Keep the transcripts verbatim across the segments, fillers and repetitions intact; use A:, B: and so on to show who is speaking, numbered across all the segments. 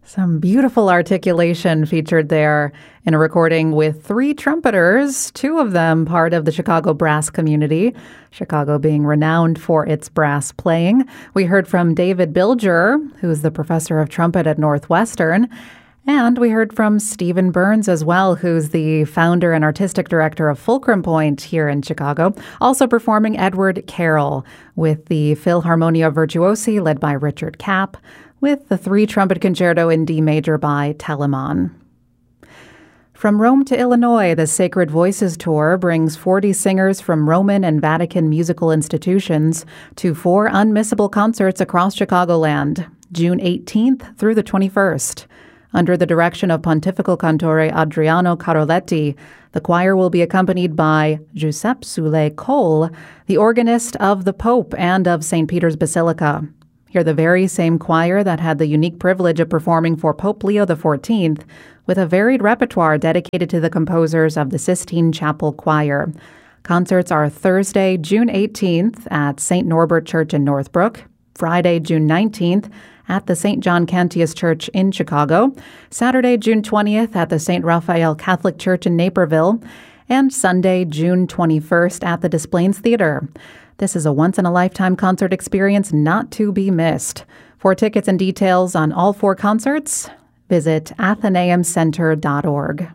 A: Some beautiful articulation featured there in a recording with three trumpeters, two of them part of the Chicago brass community, Chicago being renowned for its brass playing. We heard from David Bilger, who's the professor of trumpet at Northwestern, and we heard from Stephen Burns as well, who's the founder and artistic director of Fulcrum Point here in Chicago, also performing Edward Carroll with the Philharmonia Virtuosi led by Richard Kapp, with the three-trumpet concerto in D major by Telemann. From Rome to Illinois, the Sacred Voices Tour brings forty singers from Roman and Vatican musical institutions to four unmissable concerts across Chicagoland, June eighteenth through the twenty-first. Under the direction of Pontifical Cantore Adriano Caroletti, the choir will be accompanied by Giuseppe Soule Cole, the organist of the Pope and of Saint Peter's Basilica. Hear the very same choir that had the unique privilege of performing for Pope Leo the fourteenth, with a varied repertoire dedicated to the composers of the Sistine Chapel Choir. Concerts are Thursday, June eighteenth at Saint Norbert Church in Northbrook, Friday, June nineteenth at the Saint John Cantius Church in Chicago, Saturday, June twentieth at the Saint Raphael Catholic Church in Naperville, and Sunday, June twenty-first at the Des Plaines Theater. This is a once-in-a-lifetime concert experience not to be missed. For tickets and details on all four concerts, visit athenaeum center dot org.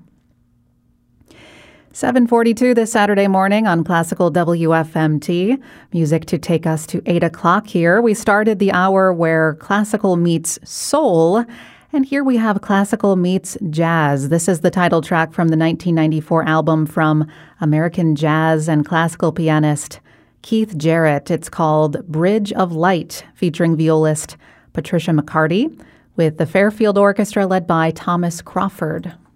A: seven forty-two this Saturday morning on Classical W F M T. Music to take us to eight o'clock here. We started the hour where classical meets soul, and here we have classical meets jazz. This is the title track from the nineteen ninety-four album from American jazz and classical pianist Keith Jarrett. It's called Bridge of Light, featuring violist Patricia McCarty, with the Fairfield Orchestra led by Thomas Crawford.